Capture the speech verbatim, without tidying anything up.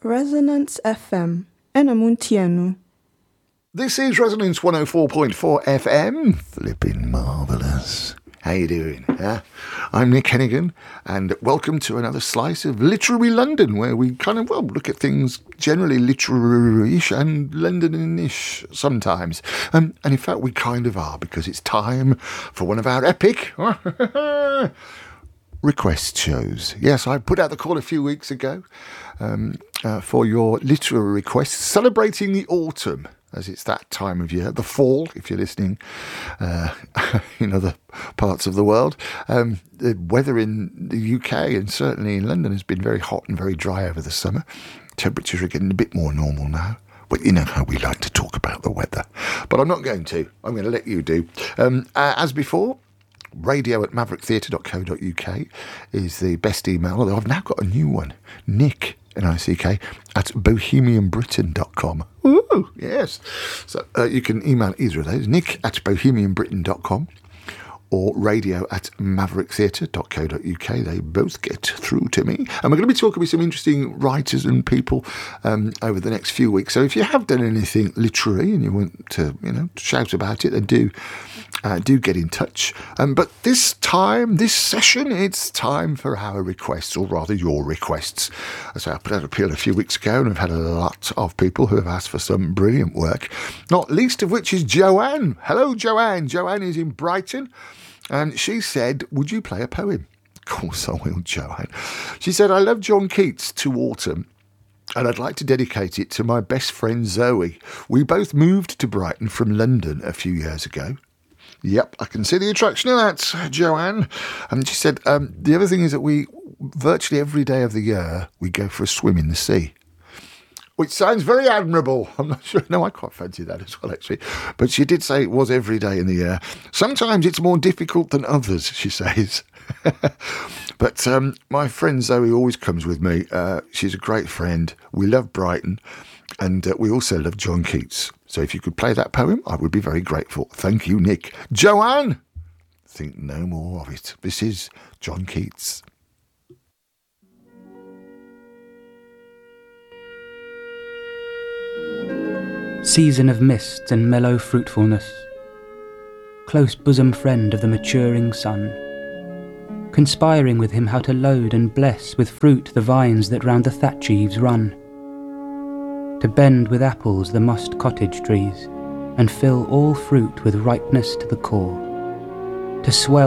Resonance F M, ena muntienu. This is Resonance one oh four point four F M. Flipping marvellous. How you doing? Yeah? I'm Nick Hennigan, and welcome to another slice of Literary London, where we kind of, well, look at things generally literary-ish and London-ish sometimes. Um, and in fact, we kind of are, because it's time for one of our epic request shows. Yes, I put out the call a few weeks ago um, uh, for your literary requests, celebrating the autumn, as it's that time of year, the fall, if you're listening uh, in other parts of the world. Um, the weather in the U K and certainly in London has been very hot and very dry over the summer. Temperatures are getting a bit more normal now. But you know how we like to talk about the weather. But I'm not going to. I'm going to let you do. Um, uh, as before, radio at maverick theatre dot co dot uk is the best email, although I've now got a new one. Nick, N I C K, at bohemian britain dot com. Ooh, yes. So uh, you can email either of those, nick at bohemian britain dot com or radio at maverick theatre dot co dot uk. They both get through to me. And we're going to be talking with some interesting writers and people um, over the next few weeks. So if you have done anything literary and you want to, you know, shout about it, then do Uh, do get in touch. Um, but this time, this session, it's time for our requests, or rather your requests. As I put out a appeal a few weeks ago, and I've had a lot of people who have asked for some brilliant work, not least of which is Joanne. Hello, Joanne. Joanne is in Brighton, and she said, would you play a poem? Of course I will, Joanne. She said, I love John Keats' To Autumn, and I'd like to dedicate it to my best friend Zoe. We both moved to Brighton from London a few years ago. Yep, I can see the attraction of that, Joanne. And she said, um, the other thing is that we, virtually every day of the year, we go for a swim in the sea. Which sounds very admirable. I'm not sure. No, I quite fancy that as well, actually. But she did say it was every day in the year. Sometimes it's more difficult than others, she says. But um, my friend Zoe always comes with me. Uh, she's a great friend. We love Brighton. And uh, we also love John Keats. So if you could play that poem, I would be very grateful. Thank you, Nick. Joanne! Think no more of it. This is John Keats. Season of mists and mellow fruitfulness, close bosom friend of the maturing sun, conspiring with him how to load and bless with fruit the vines that round the thatch eaves run, to bend with apples the mossed cottage trees, and fill all fruit with ripeness to the core, to swell